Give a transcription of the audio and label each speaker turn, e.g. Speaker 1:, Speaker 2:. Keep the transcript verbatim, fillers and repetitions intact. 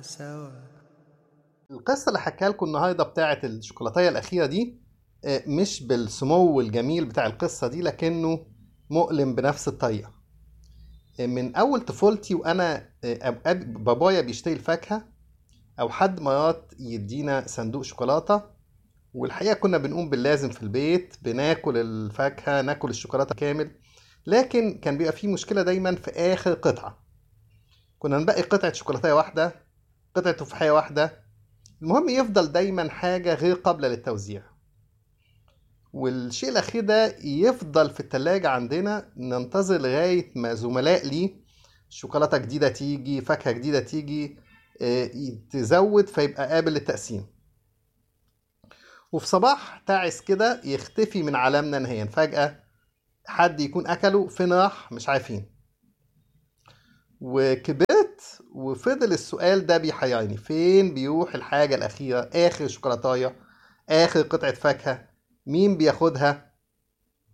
Speaker 1: سوا.
Speaker 2: القصة اللي حكاها لكم النهاردة بتاعة الشوكولاتاية الأخيرة دي آه، مش بالسمو الجميل بتاع القصة دي، لكنه مؤلم بنفس الطريقة. آه، من أول طفولتي وأنا آه، أوقات بابايا بيشتري الفاكهة أو حد مرات يدينا صندوق شوكولاتة، والحقيقة كنا بنقوم باللازم في البيت، بناكل الفاكهة ناكل الشوكولاتة كامل. لكن كان بيبقى فيه مشكلة دايما في آخر قطعة، كنا نبقي قطعة شوكولاتاية واحدة، قطعة تفاحية واحدة، المهم يفضل دايما حاجة غير قابلة للتوزيع. والشيء الأخير ده يفضل في التلاجة عندنا، ننتظر لغاية ما زملاء لي شوكولاتة جديدة تيجي، فاكهة جديدة تيجي، آه، تزود فيبقى قابل للتقسيم. وفي صباح تعس كده يختفي من عالمنا نهائيا، فجأة حد يكون أكله فين راح مش عارفين. وكبرت وفضل السؤال ده بيحيرني، فين بيروح الحاجة الأخيرة، آخر شوكولاتاية، آخر قطعة فاكهة، مين بياخدها؟